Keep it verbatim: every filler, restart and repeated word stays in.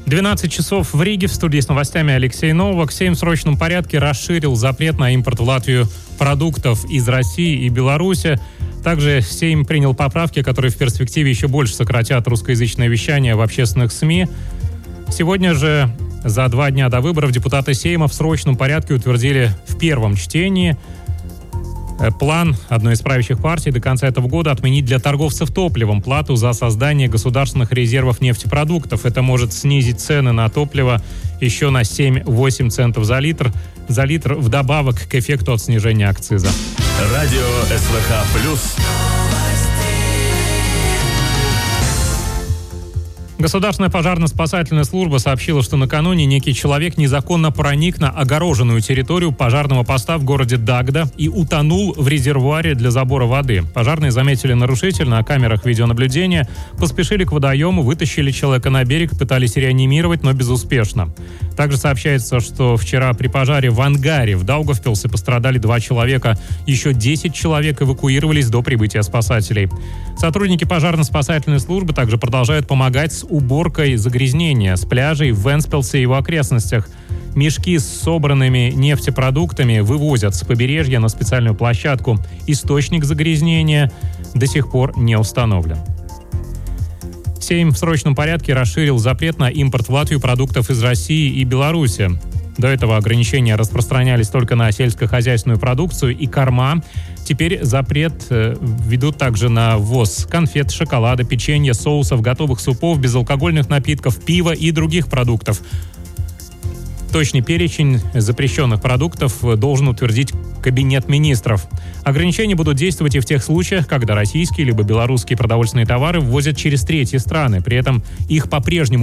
двенадцать часов в Риге. В студии с новостями Алексей Новак. Сейм в срочном порядке расширил запрет на импорт в Латвию продуктов из России и Беларуси. Также Сейм принял поправки, которые в перспективе еще больше сократят русскоязычное вещание в общественных СМИ. Сегодня же, за два дня до выборов, депутаты Сейма в срочном порядке утвердили в первом чтении план одной из правящих партий до конца этого года отменить для торговцев топливом плату за создание государственных резервов нефтепродуктов. Это может снизить цены на топливо еще на семь-восемь центов за литр, за литр вдобавок к эффекту от снижения акциза. Радио СВХ плюс. Государственная пожарно-спасательная служба сообщила, что накануне некий человек незаконно проник на огороженную территорию пожарного поста в городе Дагда и утонул в резервуаре для забора воды. Пожарные заметили нарушителя на камерах видеонаблюдения, поспешили к водоему, вытащили человека на берег, пытались реанимировать, но безуспешно. Также сообщается, что вчера при пожаре в ангаре в Даугавпилсе пострадали два человека. Еще десять человек эвакуировались до прибытия спасателей. Сотрудники пожарно-спасательной службы также продолжают помогать с уборкой загрязнения с пляжей в Вентспилсе и его окрестностях. Мешки с собранными нефтепродуктами вывозят с побережья на специальную площадку. Источник загрязнения до сих пор не установлен. Сейм в срочном порядке расширил запрет на импорт в Латвию продуктов из России и Беларуси. До этого ограничения распространялись только на сельскохозяйственную продукцию и корма. Теперь запрет э, ведут также на ввоз конфет, шоколада, печенья, соусов, готовых супов, безалкогольных напитков, пива и других продуктов. Точный перечень запрещенных продуктов должен утвердить Кабинет министров. Ограничения будут действовать и в тех случаях, когда российские либо белорусские продовольственные товары ввозят через третьи страны. При этом их по-прежнему